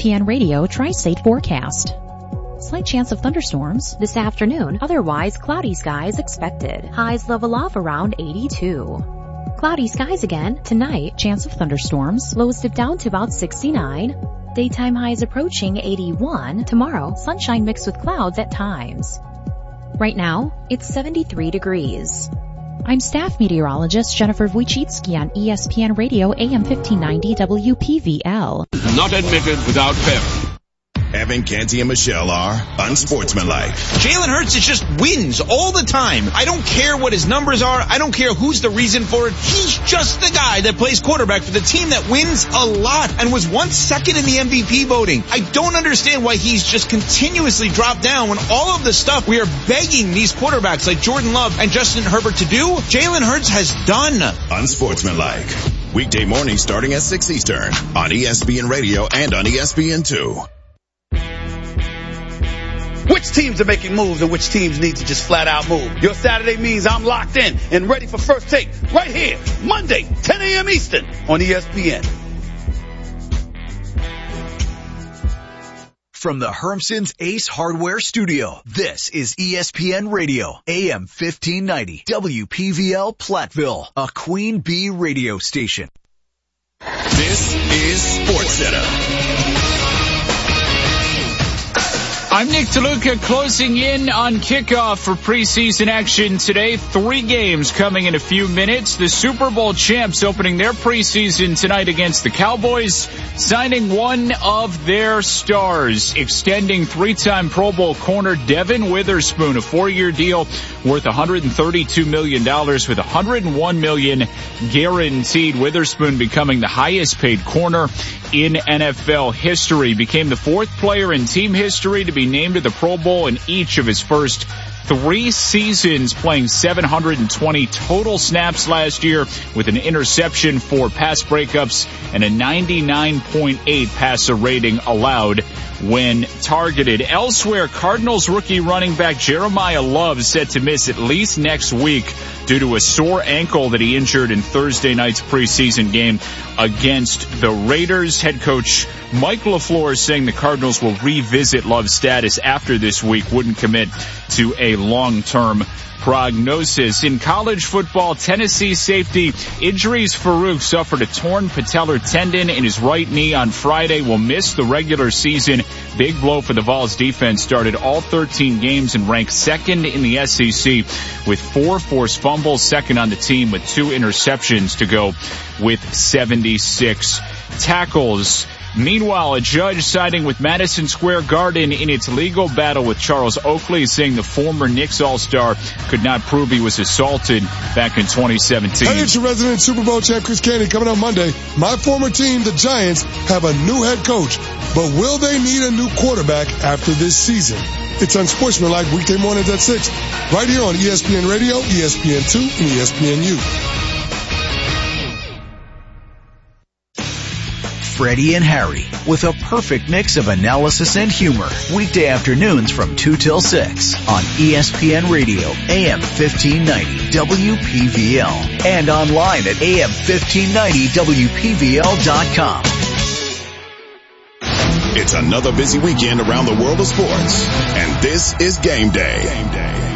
ESPN Radio Tri-State forecast. Slight chance of thunderstorms this afternoon, otherwise cloudy skies expected. Highs level off around 82. Cloudy skies again tonight, chance of thunderstorms, lows dip down to about 69. Daytime highs approaching 81. Tomorrow, sunshine mixed with clouds at times. Right now, it's 73 degrees. I'm staff meteorologist Jennifer Wojcicki on ESPN Radio AM 1590 WPVL. Not admitted without pep. Evan, Canty, and Michelle are unsportsmanlike. Jalen Hurts just wins all the time. I don't care what his numbers are. I don't care who's the reason for it. He's just the guy that plays quarterback for the team that wins a lot and was once second in the MVP voting. I don't understand why he's just continuously dropped down when all of the stuff we are begging these quarterbacks like Jordan Love and Justin Herbert to do, Jalen Hurts has done. Unsportsmanlike. Weekday mornings starting at 6 Eastern on ESPN Radio and on ESPN2. Which teams are making moves and which teams need to just flat out move? Your Saturday means I'm locked in and ready for First Take right here, Monday, 10 a.m. Eastern on ESPN. From the Hermson's Ace Hardware Studio, this is ESPN Radio, AM 1590, WPVL Platteville, a Queen Bee radio station. This is SportsCenter. I'm Nick DeLuca closing in on kickoff for preseason action today. 3 games coming in a few minutes. The Super Bowl champs opening their preseason tonight against the Cowboys, signing one of their stars, extending 3-time Pro Bowl corner Devin Witherspoon, a 4-year deal worth $132 million with $101 million guaranteed. Witherspoon becoming the highest paid corner in NFL history, became the 4th player in team history to be named to the Pro Bowl in each of his first 3 seasons, playing 720 total snaps last year with an interception, 4 pass breakups, and a 99.8 passer rating allowed when targeted. Elsewhere, Cardinals rookie running back Jeremiah Love set to miss at least next week due to a sore ankle that he injured in Thursday night's preseason game against the Raiders. Head coach Mike LaFleur is saying the Cardinals will revisit Love's status after this week, wouldn't commit to a long-term prognosis. In college football, Tennessee safety Idris Farouk suffered a torn patellar tendon in his right knee on Friday, will miss the regular season. Big blow for the Vols defense, started all 13 games and ranked 2nd in the SEC with 4 forced fumbles, 2nd on the team with 2 interceptions to go with 76 tackles. Meanwhile, a judge siding with Madison Square Garden in its legal battle with Charles Oakley, saying the former Knicks All-Star could not prove he was assaulted back in 2017. Hey, it's your resident Super Bowl champ Chris Canty coming on Monday. My former team, the Giants, have a new head coach, but will they need a new quarterback after this season? It's Unsportsmanlike weekday mornings at 6, right here on ESPN Radio, ESPN2, and ESPNU. Freddie and Harry, with a perfect mix of analysis and humor. Weekday afternoons from 2 till 6 on ESPN Radio, AM 1590, WPVL. And online at AM1590WPVL.com. It's another busy weekend around the world of sports, and this is Game Day.